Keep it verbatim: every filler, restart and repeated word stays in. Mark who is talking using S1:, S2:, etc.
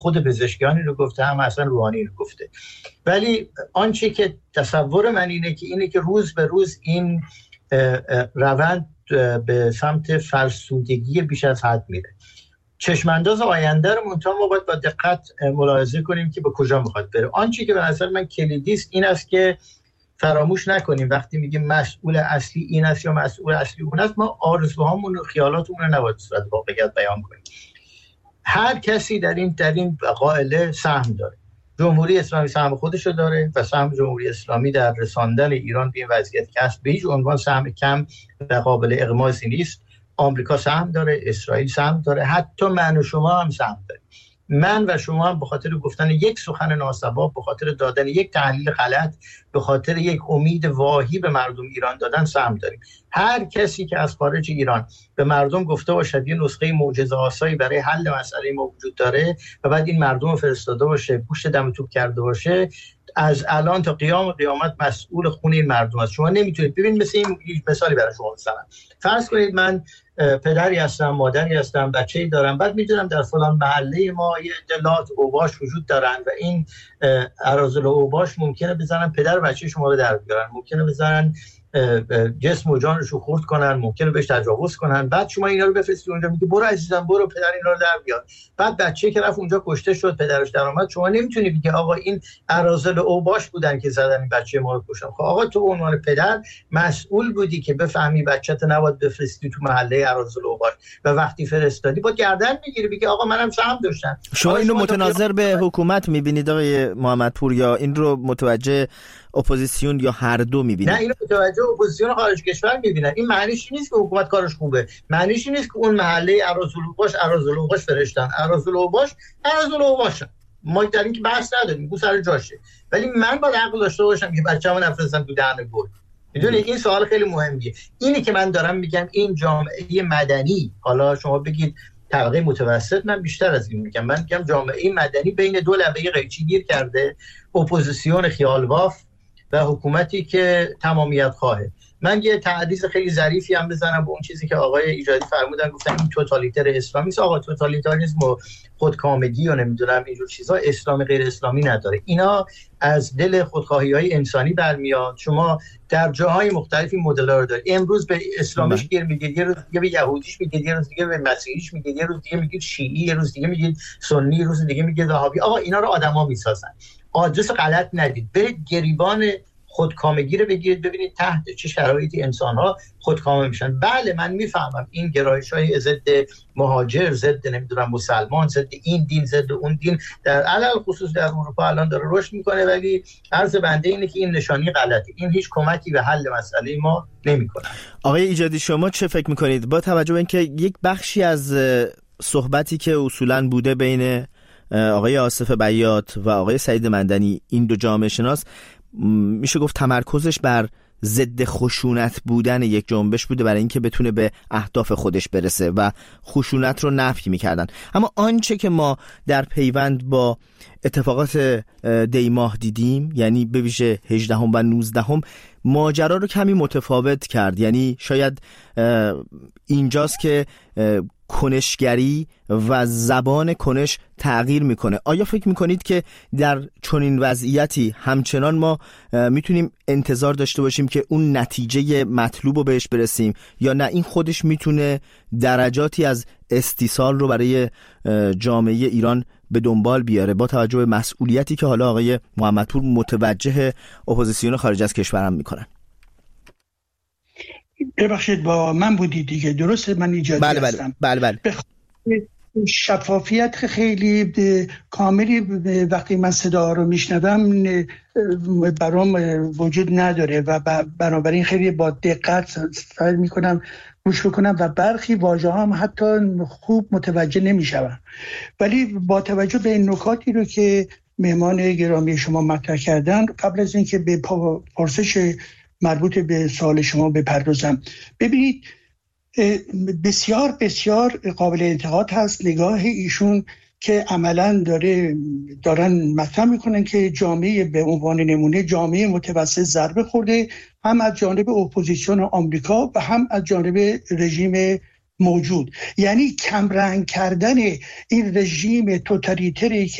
S1: خود پزشکیانی رو گفته، هم حسن روحانی رو گفته. ولی آنچه که تصور من اینه که اینه که روز به روز این روند به سمت فرسودگی بیش از حد میره. چشمانداز آینده رو منتها ما باید با دقت ملاحظه کنیم که به کجا میخواد بره. آنچه که به نظر من کلیدی است این است که فراموش نکنیم وقتی میگیم مسئول اصلی این است یا مسئول اصلی اون است، ما آرزوهامون و خیالاتمون رو نباید صورت واقعیت بیان کنیم. هر کسی در این در این قائله سهم داره. جمهوری اسلامی سهم خودش رو داره و سهم جمهوری اسلامی در رساندن ایران به این وضعیت که هست به هیچ عنوان سهم کم و قابل اغماضی نیست. آمریکا سهم داره، اسرائیل سهم داره، حتی من و شما هم سهم داریم. من و شما هم به خاطر گفتن یک سخن ناسواب، به خاطر دادن یک تحلیل غلط، به خاطر یک امید واهی به مردم ایران دادن سهم داریم. هر کسی که از خارج ایران به مردم گفته باشد یه نسخه معجزه آسایی برای حل مسئله ما وجود داره و بعد این مردم رو فرستاده باشه، گوشت دم توپ کرده باشه، از الان تا قیام قیامت مسئول خون این مردم است. شما نمیتونید ببین، مثل این مثالی برای شما بزنم. فرض کنید من پدری هستم، مادری هستم، بچه‌ای دارم، بعد میدونم در فلان محله ما یه اطلاعات اوباش وجود دارن و این اراذل اوباش ممکنه بزنن پدر بچه شما رو در بیارن، ممکنه بزنن جسم و جانش رو خورد کنن، ممکنه بهش تجاوز کنن. بعد شما اینا رو بفرستید اونجا، میگی برو عزیزم برو پدر اینا رو در بیار. بعد بچه‌ای که رفت اونجا کشته شد، پدرش در اومد، شما نمیتونی بگی آقا این اراذل اوباش بودن که زدن این بچه ما رو کشتن. خب آقا تو به عنوان پدر مسئول بودی که بفهمی بچه‌ت نباید بفرستی تو محله اراذل اوباش و وقتی فرستادی با گردن میگیری بگی آقا منم سهم داشتم.
S2: شما اینو متناظر به حکومت میبینید آقای محمدپور یا این رو متوجه اپوزیسیون یا هر دو میبینید؟
S1: نه، اینو متوجه اپوزیسیون خارج کشور میبینن. این معنیش نیست که حکومت کارش خوبه، معنیش نیست که اون محله اراذل اوباش اراذل اوباش فرستن. اراذل اوباش اراذل اوباش ما در این که بحث نداریم، گو سر جاشه. ولی من با عقل داشته باشم که بچه‌مو نفرستم تو دهن گل. میدونی این سوال خیلی مهمیه. اینی که من دارم میگم این جامعه مدنی، حالا شما بگید طبقه متوسط، من بیشتر از این میگم، من میگم جامعه مدنی بین دو لبه قیچی گیر کرده، اپوزیسیون خیالواف و حکومتی که تمامیت خواهه. من یه تعریض خیلی ظریفی هم بزنم به اون چیزی که آقای ایجادی فرمودن، گفتن این توتالیتر اسلامی است. آقا توتالیتاریسم و خودکامگی و نمیدونم اینجور چیزا اسلام غیر اسلامی نداره. اینا از دل خودخواهی‌های انسانی برمیاد. شما در جاهای مختلفی مدل‌ها رو دارید. امروز به اسلامش گیر میگید، یه روز دیگه به یهودیش میگید، یه روز دیگه به مسیحیش میگید، یه روز دیگه میگید شیعی، یه روز دیگه میگید سنی، یه روز دیگه میگید وهابی. آقا اینا رو آدما میسازن. آدرس غلط ندید. برید گریبان خودکامگی رو بگیرید، ببینید تحت چه شرایطی انسان‌ها خودکامه میشن. بله من میفهمم این گرایش‌های ضد مهاجر، ضد نمیدونم مسلمان، ضد این دین، ضد اون دین در علل خصوص در اروپا الان داره رشد میکنه، ولی عرض بنده اینه که این نشانی غلطه. این هیچ کمکی به حل مسئله ما نمیکنه.
S2: آقای ایجادی شما چه فکر میکنید با توجه به اینکه یک بخشی از صحبتی که اصولاً بوده بین آقای آصف بیات و آقای سعید مندنی، این دو جامعه شناس، میشه گفت تمرکزش بر ضد خشونت بودن یک جنبش بوده برای اینکه بتونه به اهداف خودش برسه و خشونت رو نفی میکردن. اما آنچه که ما در پیوند با اتفاقات دی ماه دیدیم، یعنی به ویژه هجدهم و نوزدهم، ماجرا رو کمی متفاوت کرد. یعنی شاید اینجاست که کنشگری و زبان کنش تغییر میکنه. آیا فکر میکنید که در چنین وضعیتی همچنان ما میتونیم انتظار داشته باشیم که اون نتیجه مطلوب رو بهش برسیم، یا نه این خودش میتونه درجاتی از استیصال رو برای جامعه ایران به دنبال بیاره با توجه به مسئولیتی که حالا آقای محمدپور متوجه اپوزیسیون خارج از کشور هم میکنن؟
S3: ببخشید با من بودید دیگه، درسته؟ من ایجادی
S2: بله
S3: هستم.
S2: بله بله
S3: بله. شفافیت خیلی کاملی وقتی من صدا رو میشنوم برام وجود نداره و بنابراین خیلی با دقت سعی میکنم گوش بکنم و برخی واژه ها هم حتی خوب متوجه نمیشوم. ولی با توجه به این نکاتی رو که مهمان گرامی شما مطرح کردن، قبل از اینکه به پرسش مربوط به سوال شما بپردازم، ببینید بسیار بسیار قابل انتقاد هست نگاه ایشون که عملاً داره دارن مطرح میکنن که جامعه به عنوان نمونه جامعه متوسط ضربه خورده، هم از جانب اپوزیسیون آمریکا و هم از جانب رژیم موجود. یعنی کمرنگ کردن این رژیم توتالیتری